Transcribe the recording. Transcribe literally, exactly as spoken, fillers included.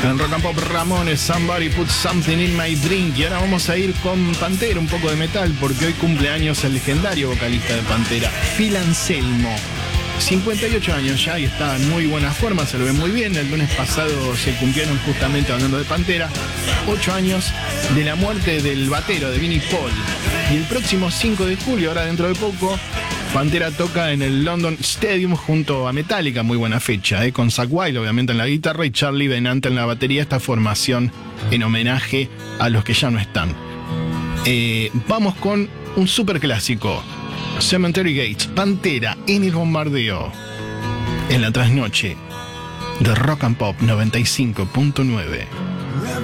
En Rock and Pop, Ramones, Somebody Put Something in My Drink. Y ahora vamos a ir con Pantera, un poco de metal, porque hoy cumple años el legendario vocalista de Pantera, Phil Anselmo. cincuenta y ocho años ya y está en muy buena forma, se lo ve muy bien. El lunes pasado se cumplieron, justamente hablando de Pantera, ocho años de la muerte del batero de Vinnie Paul. Y el próximo cinco de julio, ahora dentro de poco, Pantera toca en el London Stadium junto a Metallica, muy buena fecha, ¿eh? Con Zakk Wylde obviamente en la guitarra y Charlie Benante en la batería, esta formación en homenaje a los que ya no están. Eh, vamos con un super clásico, Cemetery Gates, Pantera en el bombardeo, en la trasnoche de Rock and Pop noventa y cinco punto nueve.